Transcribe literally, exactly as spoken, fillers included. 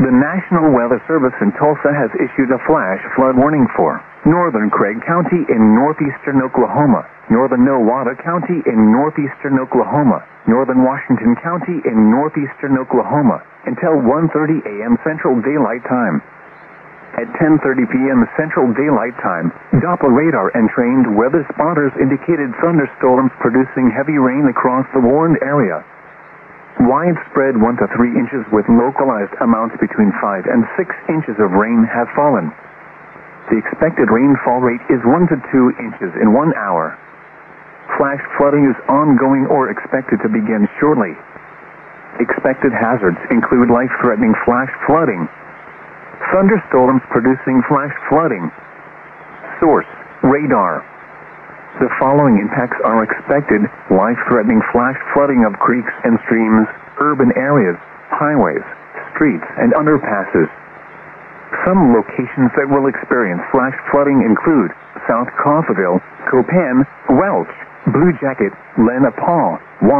The National Weather Service in Tulsa has issued a flash flood warning for northern Craig County in northeastern Oklahoma, northern Nowata County in northeastern Oklahoma, northern Washington County in northeastern Oklahoma until one thirty a.m. Central Daylight Time. At ten thirty p.m. Central Daylight Time, Doppler radar and trained weather spotters indicated thunderstorms producing heavy rain across the warned area. Widespread one to three inches with localized amounts between five and six inches of rain have fallen. The expected rainfall rate is one to two inches in one hour. Flash flooding is ongoing or expected to begin shortly. Expected hazards include life-threatening flash flooding, thunderstorms producing flash flooding. Source: radar. The following impacts are expected: life-threatening flash flooding of creeks and streams, urban areas, highways, streets, and underpasses. Some locations that will experience flash flooding include South Coffeyville, Copan, Welch, Blue Jacket, Lena Paul,